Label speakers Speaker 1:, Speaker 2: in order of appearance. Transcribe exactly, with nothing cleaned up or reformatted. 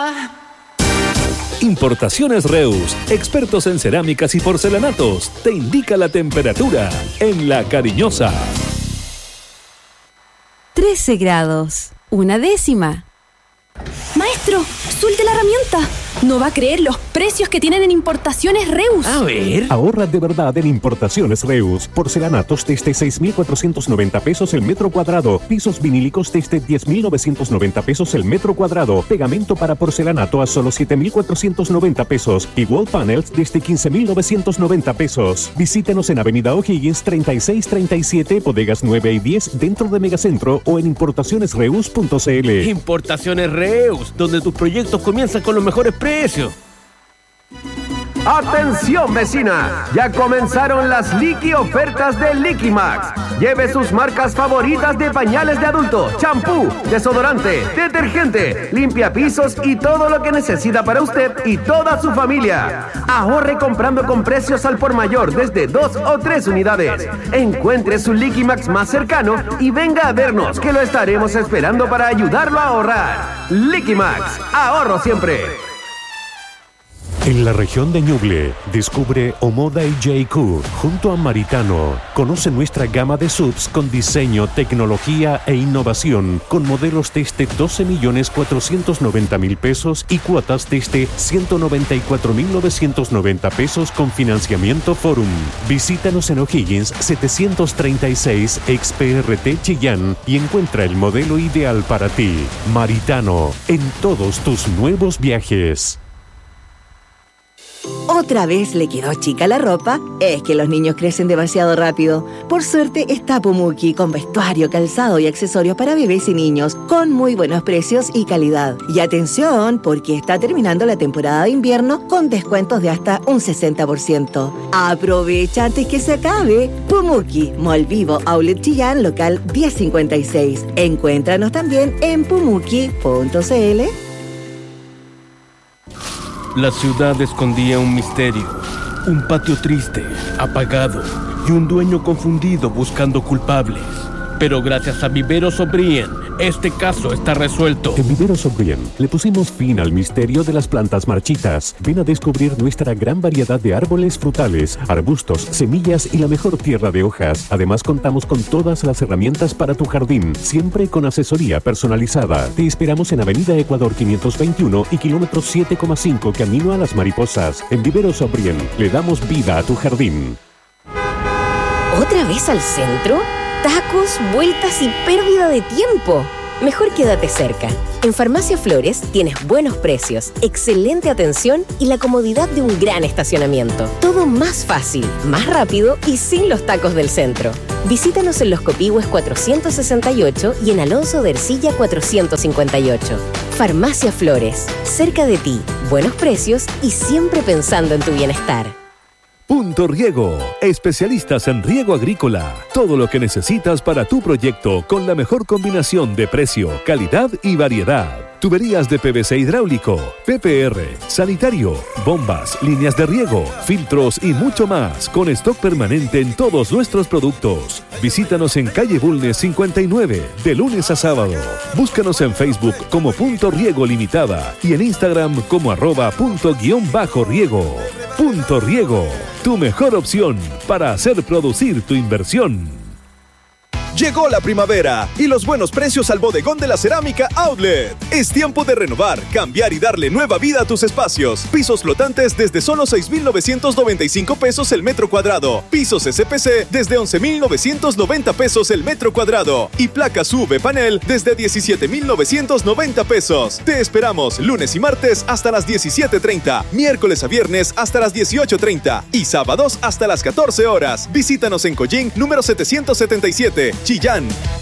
Speaker 1: Cariñosa.
Speaker 2: Importaciones Reus, expertos en cerámicas y porcelanatos, te indica la temperatura en La Cariñosa.
Speaker 3: trece grados, una décima.
Speaker 4: Maestro, suelte la herramienta. No va a creer los precios que tienen en Importaciones Reus.
Speaker 1: A ver.
Speaker 5: Ahorra de verdad en Importaciones Reus. Porcelanatos desde seis mil cuatrocientos noventa pesos el metro cuadrado. Pisos vinílicos desde diez mil novecientos noventa pesos el metro cuadrado. Pegamento para porcelanato a solo siete mil cuatrocientos noventa pesos. Y wall panels desde quince mil novecientos noventa pesos. Visítenos en Avenida O'Higgins treinta y seis treinta y siete, bodegas nueve y diez dentro de Megacentro o en importaciones reus punto c l.
Speaker 6: Importaciones Reus, donde tus proyectos comienzan con los mejores precios.
Speaker 7: ¡Atención, vecina! Ya comenzaron las Liqui ofertas de Liqui Max. Lleve sus marcas favoritas de pañales de adulto, champú, desodorante, detergente, limpiapisos y todo lo que necesita para usted y toda su familia. Ahorre comprando con precios al por mayor desde dos o tres unidades. Encuentre su Liqui Max más cercano y venga a vernos, que lo estaremos esperando para ayudarlo a ahorrar. Liqui Max, ahorro siempre.
Speaker 5: En la región de Ñuble, descubre Omoda y J Q junto a Maritano. Conoce nuestra gama de subs con diseño, tecnología e innovación, con modelos desde doce millones cuatrocientos noventa mil pesos y cuotas desde ciento noventa y cuatro mil novecientos noventa pesos con financiamiento Forum. Visítanos en O'Higgins setecientos treinta y seis, ex P R T Chillán, y encuentra el modelo ideal para ti. Maritano, en todos tus nuevos viajes.
Speaker 8: ¿Otra vez le quedó chica la ropa? Es que los niños crecen demasiado rápido. Por suerte está Pumuki, con vestuario, calzado y accesorios para bebés y niños, con muy buenos precios y calidad. Y atención, porque está terminando la temporada de invierno con descuentos de hasta un sesenta por ciento. Aprovecha antes que se acabe. Pumuki, Mall Vivo, Outlet Chillán, local diez cincuenta y seis. Encuéntranos también en pumuki punto c l.
Speaker 6: La ciudad escondía un misterio, un patio triste, apagado y un dueño confundido buscando culpables. Pero gracias a Viveros O'Brien, este caso está resuelto.
Speaker 5: En Viveros O'Brien le pusimos fin al misterio de las plantas marchitas. Ven a descubrir nuestra gran variedad de árboles frutales, arbustos, semillas y la mejor tierra de hojas. Además, contamos con todas las herramientas para tu jardín, siempre con asesoría personalizada. Te esperamos en Avenida Ecuador quinientos veintiuno y kilómetro siete coma cinco, camino a Las Mariposas. En Viveros O'Brien le damos vida a tu jardín.
Speaker 4: ¿Otra vez al centro? Tacos, vueltas y pérdida de tiempo. Mejor quédate cerca. En Farmacia Flores tienes buenos precios, excelente atención y la comodidad de un gran estacionamiento. Todo más fácil, más rápido y sin los tacos del centro. Visítanos en Los Copihue cuatrocientos sesenta y ocho y en Alonso de Ercilla cuatrocientos cincuenta y ocho. Farmacia Flores, cerca de ti, buenos precios y siempre pensando en tu bienestar.
Speaker 2: Punto Riego, especialistas en riego agrícola. Todo lo que necesitas para tu proyecto con la mejor combinación de precio, calidad y variedad. Tuberías de P V C hidráulico, P P R, sanitario, bombas, líneas de riego, filtros y mucho más, con stock permanente en todos nuestros productos. Visítanos en calle Bulnes cincuenta y nueve, de lunes a sábado. Búscanos en Facebook como Punto Riego Limitada y en Instagram como arroba punto guión bajo riego. Punto Riego, tu mejor opción para hacer producir tu inversión.
Speaker 9: Llegó la primavera y los buenos precios al bodegón de la cerámica Outlet. Es tiempo de renovar, cambiar y darle nueva vida a tus espacios. Pisos flotantes desde solo seis mil novecientos noventa y cinco pesos el metro cuadrado. Pisos S P C desde once mil novecientos noventa pesos el metro cuadrado. Y placas U V panel desde diecisiete mil novecientos noventa pesos. Te esperamos lunes y martes hasta las diecisiete treinta, miércoles a viernes hasta las dieciocho treinta y sábados hasta las catorce horas. Visítanos en Coyín número setecientos setenta y siete, Chillán.